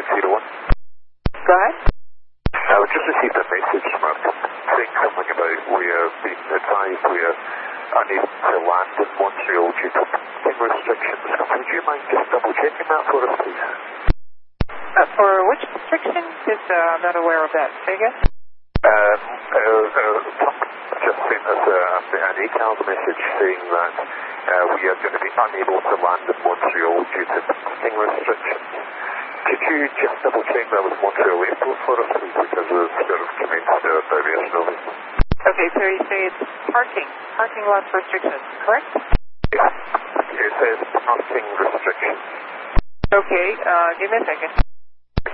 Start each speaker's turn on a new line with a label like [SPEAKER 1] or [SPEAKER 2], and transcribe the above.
[SPEAKER 1] 601.
[SPEAKER 2] Go ahead.
[SPEAKER 1] We just received a message from our saying something about we are being advised we are unable to land in Montreal due to parking restrictions. Would you mind just double checking that for us, please?
[SPEAKER 2] For which restriction? Just not aware of that. Say again?
[SPEAKER 1] Just sent us an ACAL message saying that we are going to be unable to land in Montreal due to parking restrictions. Could you just double check that with Montreal Airport for us, please, because we've sort of commenced our diversion of it.
[SPEAKER 2] Okay, so you say it's parking lot restrictions, correct?
[SPEAKER 1] Yes. It says parking restrictions.
[SPEAKER 2] Okay, give me a second.